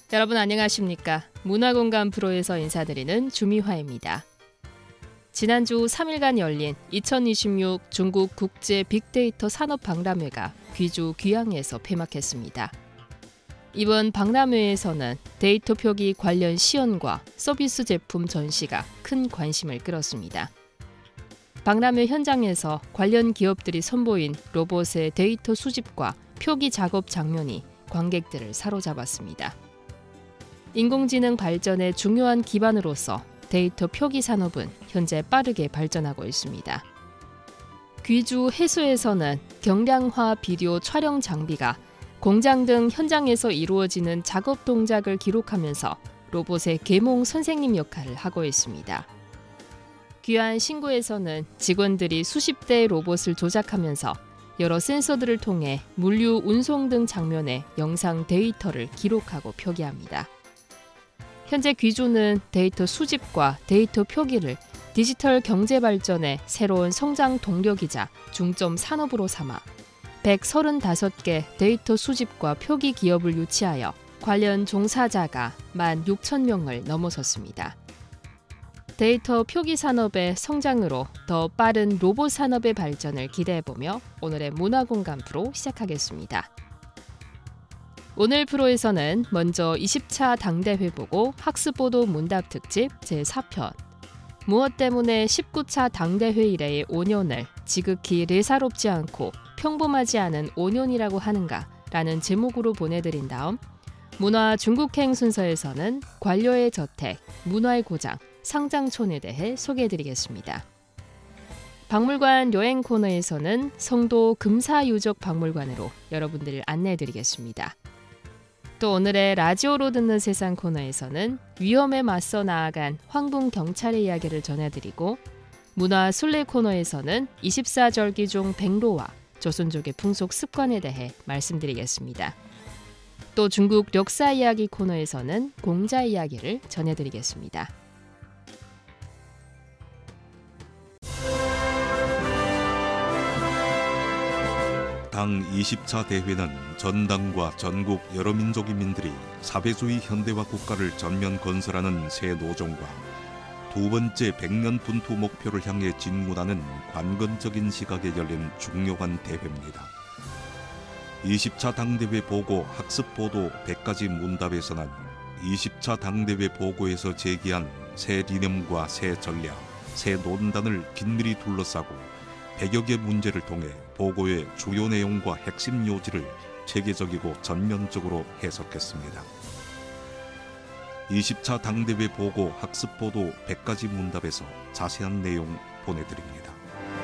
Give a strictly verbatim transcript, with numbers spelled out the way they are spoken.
여러분 안녕하십니까? 문화공간 프로에서 인사드리는 주미화입니다. 지난주 삼 일간 열린 이천이십육 중국 국제 빅데이터 산업 박람회가 귀주 귀양에서 폐막했습니다. 이번 박람회에서는 데이터 표기 관련 시연과 서비스 제품 전시가 큰 관심을 끌었습니다. 박람회 현장에서 관련 기업들이 선보인 로봇의 데이터 수집과 표기 작업 장면이 관객들을 사로잡았습니다. 인공지능 발전의 중요한 기반으로서 데이터 표기 산업은 현재 빠르게 발전하고 있습니다. 귀주 해수에서는 경량화 비디오 촬영 장비가 공장 등 현장에서 이루어지는 작업 동작을 기록하면서 로봇의 계몽 선생님 역할을 하고 있습니다. 귀안 신구에서는 직원들이 수십 대의 로봇을 조작하면서 여러 센서들을 통해 물류 운송 등 장면의 영상 데이터를 기록하고 표기합니다. 현재 귀주는 데이터 수집과 데이터 표기를 디지털 경제 발전의 새로운 성장 동력이자 중점 산업으로 삼아 백삼십오 개 데이터 수집과 표기 기업을 유치하여 관련 종사자가 만 육천 명을 넘어섰습니다. 데이터 표기 산업의 성장으로 더 빠른 로봇 산업의 발전을 기대해보며 오늘의 문화공간 프로 시작하겠습니다. 오늘 프로에서는 먼저 이십 차 당대회 보고 학습보도 문답 특집 제사 편, 무엇 때문에 십구 차 당대회 이래의 오 년을 지극히 예사롭지 않고 평범하지 않은 오 년이라고 하는가 라는 제목으로 보내드린 다음 문화 중국행 순서에서는 관료의 저택, 문화의 고장, 상장촌에 대해 소개해드리겠습니다. 박물관 여행 코너에서는 성도 금사유적 박물관으로 여러분들을 안내해드리겠습니다. 또 오늘의 라디오로 듣는 세상 코너에서는 위험에 맞서 나아간 황궁 경찰의 이야기를 전해드리고 문화 순례 코너에서는 이십사 절기 중 백로와 조선족의 풍속 습관에 대해 말씀드리겠습니다. 또 중국 역사 이야기 코너에서는 공자 이야기를 전해드리겠습니다. 당 이십 차 대회는 전당과 전국 여러 민족인민들이 사회주의 현대화 국가를 전면 건설하는 새 노정과 두 번째 백 년 분투 목표를 향해 진군하는 관건적인 시각에 열린 중요한 대회입니다. 이십 차 당대회 보고 학습보도 백 가지 문답에서는 이십 차 당대회 보고에서 제기한 새理念과 새 전략, 새 논단을 긴밀히 둘러싸고 백여 개 문제를 통해 보고의 주요 내용과 핵심 요지를 체계적이고 전면적으로 해석했습니다. 이십 차 당대회 보고 학습보도 백 가지 문답에서 자세한 내용 보내드립니다.